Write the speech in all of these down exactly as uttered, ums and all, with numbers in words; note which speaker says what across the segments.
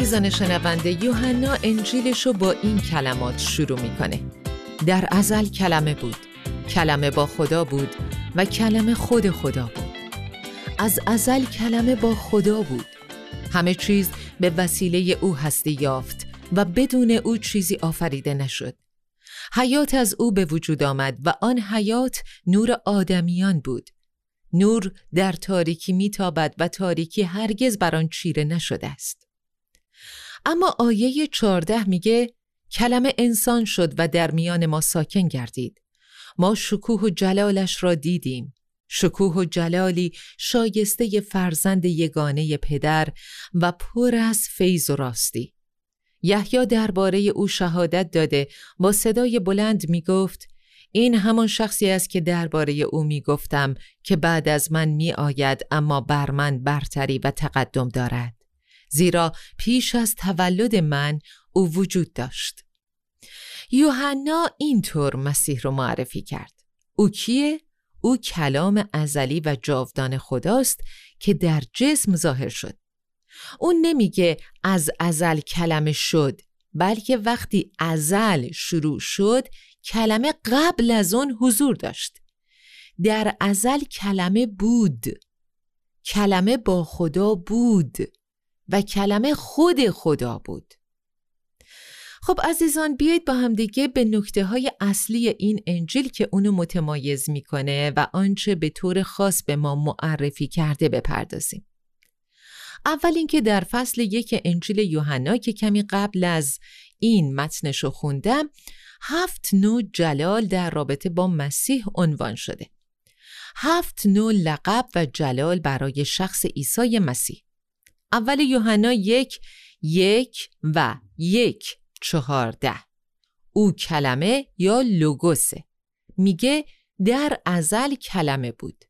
Speaker 1: عزیزان شنونده، یوحنا انجیلش رو با این کلمات شروع میکنه: در ازل کلمه بود، کلمه با خدا بود و کلمه خود خدا بود. از ازل کلمه با خدا بود. همه چیز به وسیله او هستی یافت و بدون او چیزی آفریده نشد. حیات از او به وجود آمد و آن حیات نور آدمیان بود. نور در تاریکی میتابد و تاریکی هرگز بر آن چیره نشده است. اما آیه چهارده میگه کلمه انسان شد و در میان ما ساکن گردید. ما شکوه و جلالش را دیدیم، شکوه و جلالی شایسته فرزند یگانه پدر و پر از فیض و راستی. یحیی درباره او شهادت داده با صدای بلند می گفت: این همان شخصی است که درباره او می گفتم که بعد از من می آید اما بر من برتری و تقدم دارد، زیرا پیش از تولد من او وجود داشت. یوحنا اینطور مسیح رو معرفی کرد. او کیه؟ او کلام ازلی و جاودان خداست که در جسم ظاهر شد. اون نمیگه از ازل کلمه شد، بلکه وقتی ازل شروع شد کلمه قبل از اون حضور داشت. در ازل کلمه بود، کلمه با خدا بود و کلمه خود خدا بود. خب عزیزان، بیایید با هم دیگه به نکته های اصلی این انجیل که اونو متمایز میکنه و آنچه به طور خاص به ما معرفی کرده بپردازیم. اول اینکه در فصل یک انجیل یوحنا که کمی قبل از این متنشو خوندم، هفت نوع جلال در رابطه با مسیح عنوان شده. هفت نوع لقب و جلال برای شخص عیسی مسیح. اول یوحنا یک یک و یک چهارده. او کلمه یا لوگوسه. میگه در ازل کلمه بود.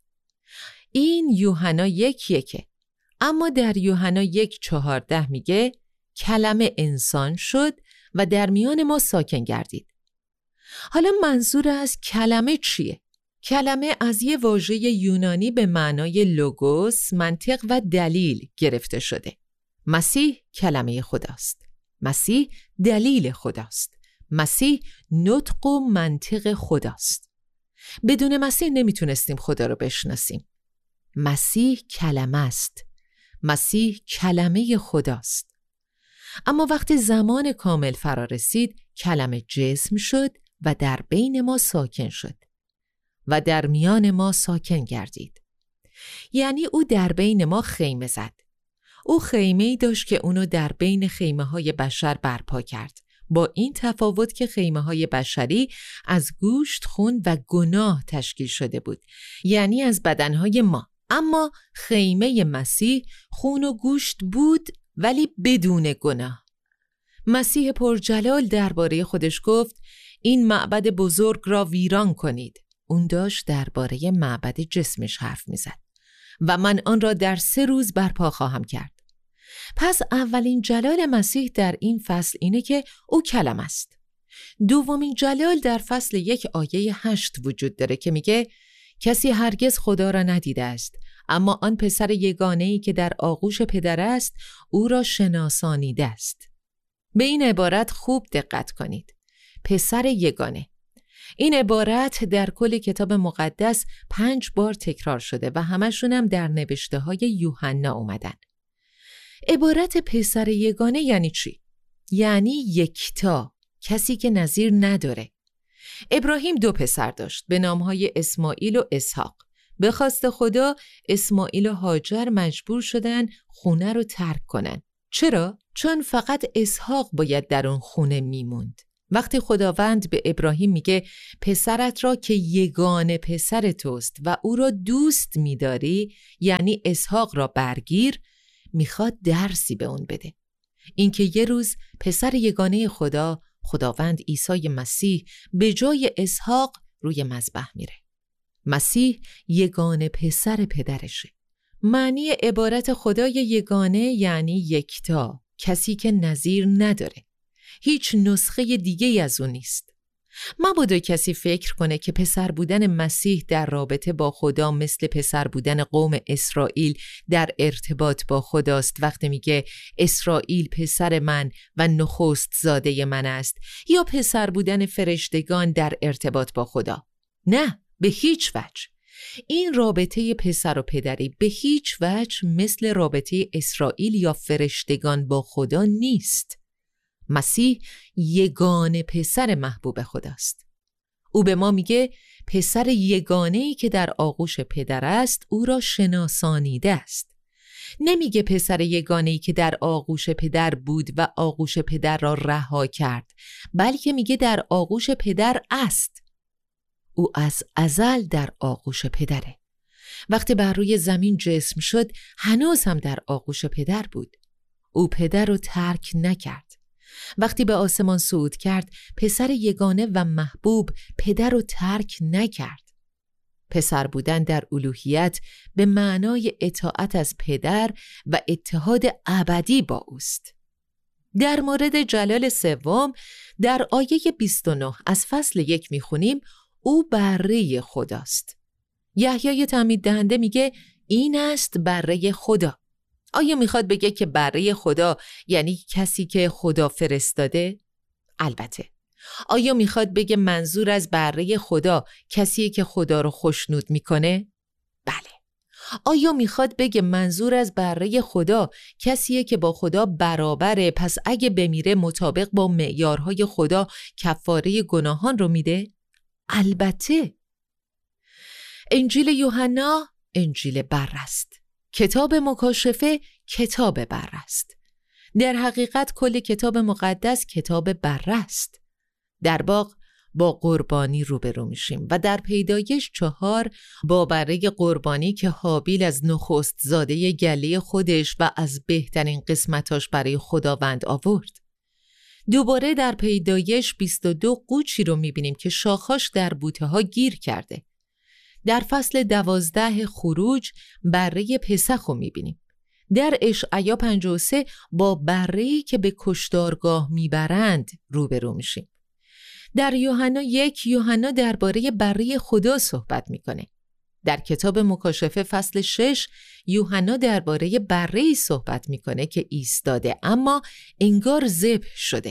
Speaker 1: این یوحنا یک یکه. اما در یوحنا یک چهارده میگه کلمه انسان شد و در میان ما ساکن گردید. حالا منظور از کلمه چیه؟ کلمه از یه واژه یونانی به معنای لوگوس، منطق و دلیل گرفته شده. مسیح کلمه خداست. مسیح دلیل خداست. مسیح نطق و منطق خداست. بدون مسیح نمیتونستیم خدا رو بشناسیم. مسیح کلمه است. مسیح کلمه خداست. اما وقتی زمان کامل فرا رسید، کلمه جسم شد و در بین ما ساکن شد و در میان ما ساکن گردید. یعنی او در بین ما خیمه زد. او خیمه‌ای داشت که اونو در بین خیمه‌های بشر برپا کرد، با این تفاوت که خیمه‌های بشری از گوشت، خون و گناه تشکیل شده بود، یعنی از بدنهای ما. اما خیمه مسیح خون و گوشت بود ولی بدون گناه. مسیح پرجلال درباره خودش گفت این معبد بزرگ را ویران کنید. اون داشت درباره معبد جسمش حرف میزد. و من آن را در سه روز برپا خواهم کرد. پس اولین جلال مسیح در این فصل اینه که او کلمه است. دومین جلال در فصل یک آیه هشت وجود داره که میگه کسی هرگز خدا را ندیده است، اما آن پسر یگانه‌ای که در آغوش پدر است او را شناسانیده است. به این عبارت خوب دقت کنید. پسر یگانه. این عبارت در کل کتاب مقدس پنج بار تکرار شده و همشون هم در نوشته های یوحنا اومدن. عبارت پسر یگانه یعنی چی؟ یعنی یکتا، کسی که نظیر نداره. ابراهیم دو پسر داشت به نامهای اسماعیل و اسحاق. به خواست خدا اسماعیل و هاجر مجبور شدن خونه رو ترک کنن. چرا؟ چون فقط اسحاق باید در اون خونه میموند. وقتی خداوند به ابراهیم میگه پسرت را که یگانه پسر توست و او را دوست میداری، یعنی اسحاق را برگیر، میخواد درسی به اون بده. اینکه یه روز پسر یگانه خدا، خداوند عیسی مسیح، به جای اسحاق روی مذبح میره. مسیح یگانه پسر پدرشه. معنی عبارت خدای یگانه یعنی یکتا، کسی که نظیر نداره. هیچ نسخه دیگه از اون نیست. مبادا کسی فکر کنه که پسر بودن مسیح در رابطه با خدا مثل پسر بودن قوم اسرائیل در ارتباط با خداست وقتی میگه اسرائیل پسر من و نخست زاده من است، یا پسر بودن فرشتگان در ارتباط با خدا. نه، به هیچ وجه. این رابطه پسر و پدری به هیچ وجه مثل رابطه اسرائیل یا فرشتگان با خدا نیست. مسیح یگانه پسر محبوب خداست. او به ما میگه پسر یگانه‌ای که در آغوش پدر است او را شناسانیده است. نمیگه پسر یگانه‌ای که در آغوش پدر بود و آغوش پدر را رها کرد، بلکه میگه در آغوش پدر است. او از ازل در آغوش پدره. وقتی بر روی زمین جسم شد هنوز هم در آغوش پدر بود. او پدر رو ترک نکرد. وقتی به آسمان صعود کرد پسر یگانه و محبوب پدر رو ترک نکرد. پسر بودن در الوهیت به معنای اطاعت از پدر و اتحاد ابدی با اوست. در مورد جلال سوم در آیه بیست و نه از فصل یک میخونیم او بره خداست. یحیای تعمید دهنده میگه این است بره خدا. آیا میخواد بگه که بره خدا یعنی کسی که خدا فرستاده؟ البته. آیا میخواد بگه منظور از بره خدا کسیه که خدا رو خوشنود میکنه؟ بله. آیا میخواد بگه منظور از بره خدا کسیه که با خدا برابره، پس اگه بمیره مطابق با معیارهای خدا کفاره گناهان رو میده؟ البته. انجیل یوحنا انجیل بر است. کتاب مکاشفه کتاب بر است. در حقیقت کل کتاب مقدس کتاب بر است. در باغ با قربانی روبرو میشیم و در پیدایش چهار با بره قربانی که هابیل از نخست زاده گله خودش و از بهترین قسمتاش برای خداوند آورد. دوباره در پیدایش بیست و دو قوچی رو میبینیم که شاخاش در بوته ها گیر کرده. در فصل دوازده خروج بره پسخ رو میبینیم. در اشعیا پنجاه و سه با بره‌ای که به کشتارگاه میبرند روبرو میشیم. در یوحنا یک یوحنا درباره بره خدا صحبت میکنه. در کتاب مکاشفه فصل شش یوحنا درباره بره‌ای صحبت میکنه که ایستاده اما انگار ذبح شده.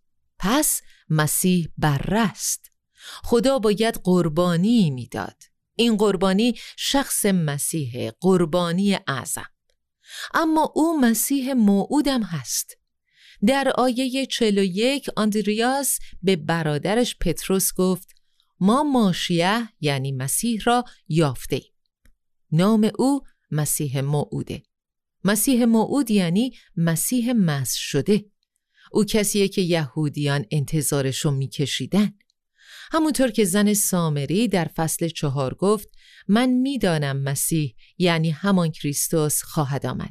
Speaker 1: پس مسیح بره است. خدا باید قربانی میداد. این قربانی شخص مسیح، قربانی اعظم. اما او مسیح موعودم هست. در آیه چهل و یک آندریاس به برادرش پتروس گفت ما ماشیه یعنی مسیح را یافته ایم. نام او مسیح موعوده. مسیح موعود یعنی مسیح مسح شده. او کسیه که یهودیان انتظارشو میکشیدن. همونطور که زن سامری در فصل چهار گفت من میدانم مسیح یعنی همان کریستوس خواهد آمد.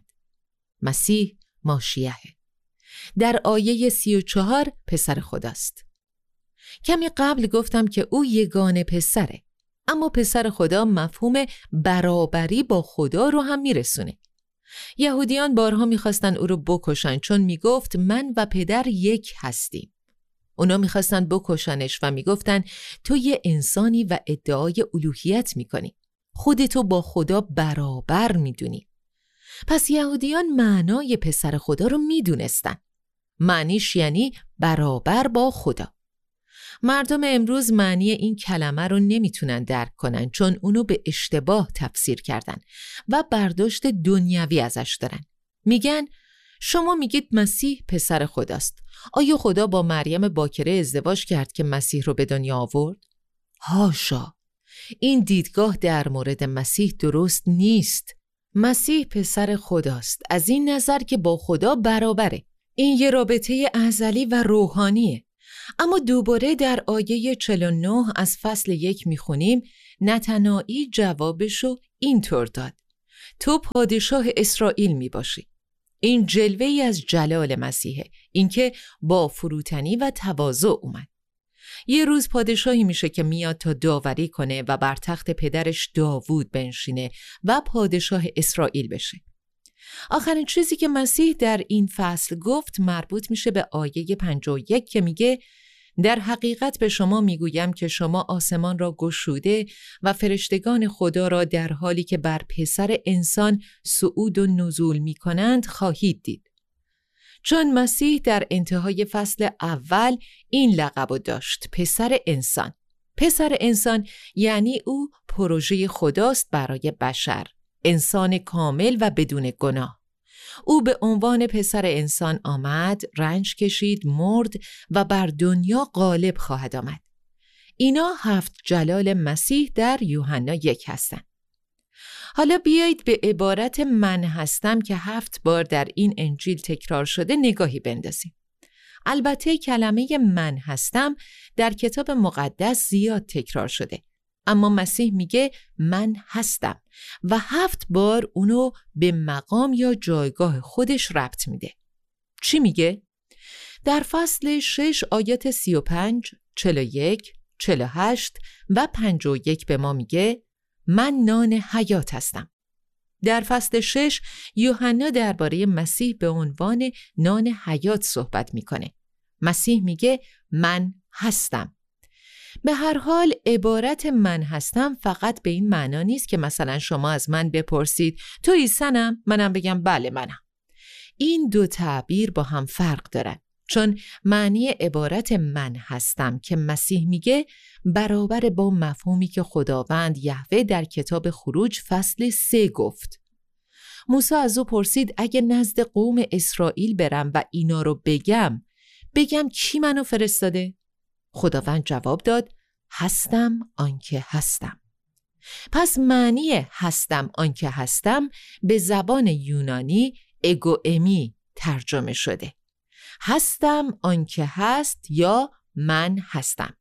Speaker 1: مسیح ماشیه. در آیه سی و چهار پسر خداست. کمی قبل گفتم که او یگانه پسره، اما پسر خدا مفهوم برابری با خدا رو هم میرسونه. یهودیان بارها میخواستن او رو بکشن چون میگفت من و پدر یک هستیم. اونا میخواستن بکشنش و میگفتن تو یه انسانی و ادعای الوهیت میکنی. خودتو با خدا برابر میدونی. پس یهودیان معنای پسر خدا رو میدونستن. معنیش یعنی برابر با خدا. مردم امروز معنی این کلمه رو نمیتونن درک کنن چون اونو به اشتباه تفسیر کردن و برداشت دنیوی ازش دارن. میگن شما میگید مسیح پسر خداست. آیا خدا با مریم باکره ازدواج کرد که مسیح رو به دنیا آورد؟ هاشا. این دیدگاه در مورد مسیح درست نیست. مسیح پسر خداست از این نظر که با خدا برابره. این یه رابطه ازلی و روحانیه. اما دوباره در آیه چهل و نه از فصل یک میخونیم نتنائی جوابشو اینطور داد تو پادشاه اسرائیل میباشی. این جلوه‌ای از جلال مسیحه، اینکه با فروتنی و تواضع اومد. یه روز پادشاهی میشه که میاد تا داوری کنه و بر تخت پدرش داوود بنشینه و پادشاه اسرائیل بشه. آخرین چیزی که مسیح در این فصل گفت مربوط میشه به آیه پنجاه و یک که میگه در حقیقت به شما میگویم که شما آسمان را گشوده و فرشتگان خدا را در حالی که بر پسر انسان صعود و نزول می کنند خواهید دید. چون مسیح در انتهای فصل اول این لقب را داشت، پسر انسان. پسر انسان یعنی او پروژه خداست برای بشر، انسان کامل و بدون گناه. او به عنوان پسر انسان آمد، رنج کشید، مرد و بر دنیا غالب خواهد آمد. اینا هفت جلال مسیح در یوحنا یک هستند. حالا بیایید به عبارت من هستم که هفت بار در این انجیل تکرار شده نگاهی بندازیم. البته کلمه من هستم در کتاب مقدس زیاد تکرار شده، اما مسیح میگه من هستم و هفت بار اونو به مقام یا جایگاه خودش ربط میده. چی میگه؟ در فصل شش آیات سی و پنج، چهل و یک، چهل و هشت و پنجاه و یک به ما میگه من نان حیات هستم. در فصل شش یوحنا درباره مسیح به عنوان نان حیات صحبت میکنه. مسیح میگه من هستم. به هر حال عبارت من هستم فقط به این معنا نیست که مثلا شما از من بپرسید تو عیسیم؟ منم بگم بله منم. این دو تعبیر با هم فرق دارن، چون معنی عبارت من هستم که مسیح میگه برابر با مفهومی که خداوند یهوه در کتاب خروج فصل سه گفت. موسی از او پرسید اگه نزد قوم اسرائیل برم و اینا رو بگم بگم کی منو فرستاده؟ خداوند جواب داد هستم آنکه هستم. پس معنی هستم آنکه هستم به زبان یونانی اگو امی ترجمه شده. هستم آنکه هست یا من هستم.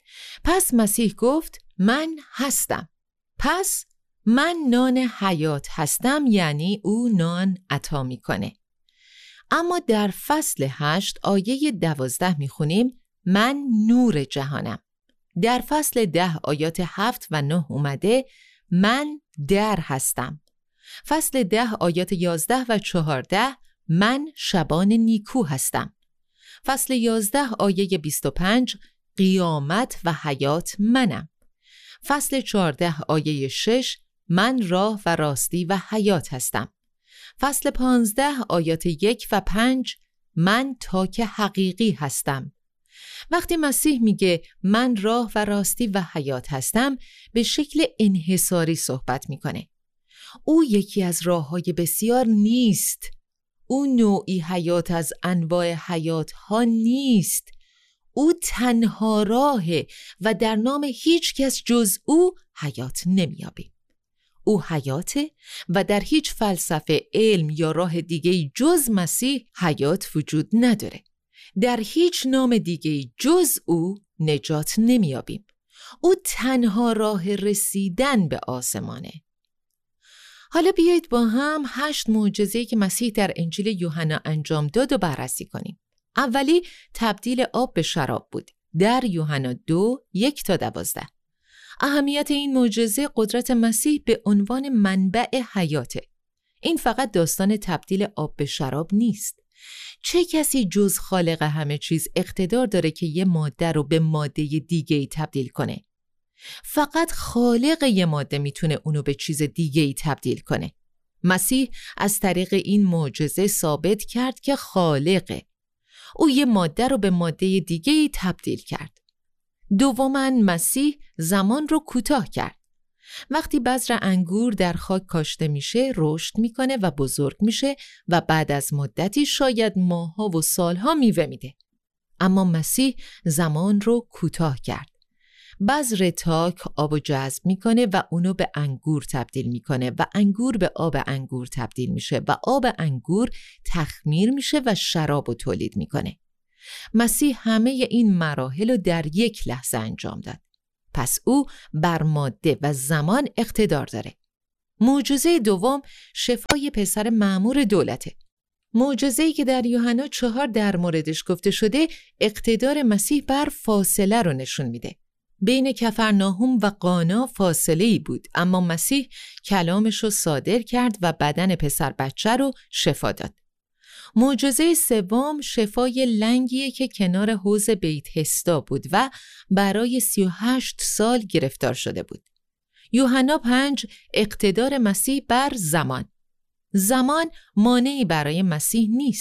Speaker 1: پس مسیح گفت من هستم. پس من نان حیات هستم، یعنی او نان عطا میکنه. اما در فصل هشت آیه دوازده میخونیم من نور جهانم. در فصل ده آیات هفت و نه اومده من در هستم. فصل ده آیات یازده و چهارده من شبان نیکو هستم. فصل یازده آیه بیست و پنج قیامت و حیات منم. فصل چهارده آیه شش من راه و راستی و حیات هستم. فصل پانزده آیات یک و پنج من تاک حقیقی هستم. وقتی مسیح میگه من راه و راستی و حیات هستم به شکل انحصاری صحبت میکنه. او یکی از راههای بسیار نیست. او نوعی حیات از انواع حیات ها نیست. او تنها راهه و در نام هیچ کس جز او حیات نمیابیم. او حیاته و در هیچ فلسفه، علم یا راه دیگه‌ای جز مسیح حیات وجود نداره. در هیچ نام دیگه‌ای جز او نجات نمیابیم. او تنها راه رسیدن به آسمانه. حالا بیایید با هم هشت معجزه‌ای که مسیح در انجیل یوحنا انجام داد و بررسی کنیم. اولی تبدیل آب به شراب بود. در یوحنا دو یک تا دوازده. اهمیت این معجزه قدرت مسیح به عنوان منبع حیاته. این فقط داستان تبدیل آب به شراب نیست. چه کسی جز خالق همه چیز اقتدار داره که یه ماده رو به ماده دیگه‌ای تبدیل کنه؟ فقط خالق یه ماده میتونه اونو به چیز دیگه‌ای تبدیل کنه. مسیح از طریق این معجزه ثابت کرد که خالقه. او یه ماده رو به ماده دیگه‌ای تبدیل کرد. دوماً مسیح زمان رو کوتاه کرد. وقتی بذر انگور در خاک کاشته میشه، رشد میکنه و بزرگ میشه و بعد از مدتی شاید ماه‌ها و سالها میوه میده. اما مسیح زمان رو کوتاه کرد. بذر تاک آبو جذب میکنه و اونو به انگور تبدیل میکنه و انگور به آب انگور تبدیل میشه و آب انگور تخمیر میشه و شرابو تولید میکنه. مسیح همه این مراحل رو در یک لحظه انجام داد. پس او بر ماده و زمان اقتدار داره. معجزه دوم شفای پسر مأمور دولته. معجزه‌ای که در یوحنا چهار در موردش گفته شده اقتدار مسیح بر فاصله رو نشون میده. بین کفرناهم و قانا فاصله‌ای بود، اما مسیح کلامش رو صادر کرد و بدن پسر بچه رو شفا داد. معجزه سوم شفای لنگیه که کنار حوض بیت حسدا بود و برای سی و هشت سال گرفتار شده بود. یوحنا پنج اقتدار مسیح بر زمان. زمان مانعی برای مسیح نیست.